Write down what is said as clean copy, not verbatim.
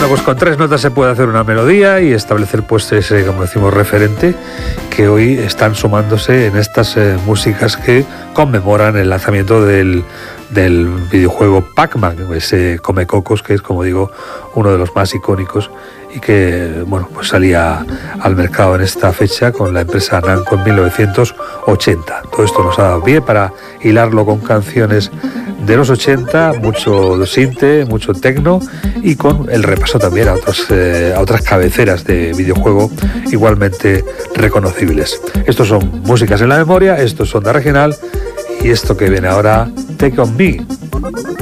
Bueno, pues con 3 notas se puede hacer una melodía y establecer pues ese, como decimos, referente que hoy están sumándose en estas músicas que conmemoran el lanzamiento del videojuego Pac-Man, ese Comecocos que es, como digo, uno de los más icónicos y que, bueno, pues salía al mercado en esta fecha con la empresa Namco en 1980. Todo esto nos ha dado pie para hilarlo con canciones de los 80, mucho sinte, mucho techno y con el repaso también a otras cabeceras de videojuego igualmente reconocibles. Estos son músicas en la memoria, estos son de regional y esto que viene ahora, Take On Me.